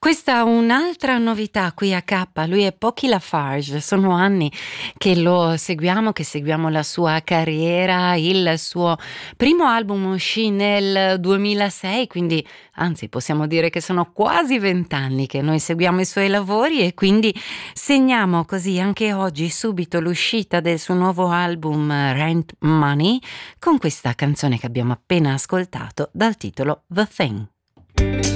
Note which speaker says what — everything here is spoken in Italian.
Speaker 1: Questa è un'altra novità qui a K, lui è Pocky Lafarge, sono anni che lo seguiamo, che seguiamo la sua carriera, il suo primo album uscì nel 2006, quindi anzi possiamo dire che sono quasi 20 anni che noi seguiamo i suoi lavori e quindi segniamo così anche oggi subito l'uscita del suo nuovo album Rent Money con questa canzone che abbiamo appena ascoltato dal titolo The Thing.